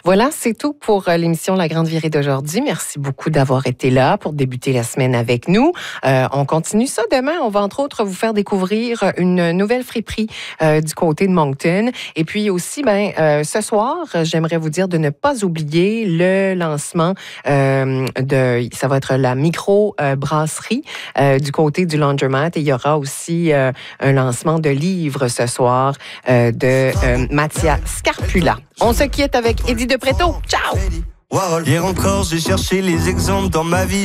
Voilà, c'est tout pour l'émission La Grande Virée d'aujourd'hui. Merci beaucoup d'avoir été là pour débuter la semaine avec nous. On continue ça demain. On va entre autres vous faire découvrir une nouvelle friperie du côté de Moncton. Et puis aussi, ce soir, j'aimerais vous dire de ne pas oublier le lancement ça va être la micro-brasserie du côté du Laundromat. Et il y aura aussi un lancement de livres ce soir de Mattia Scarpula. On se quitte avec Eddie de Préto. Ciao! Hier encore, j'ai cherché les exemples dans ma vie.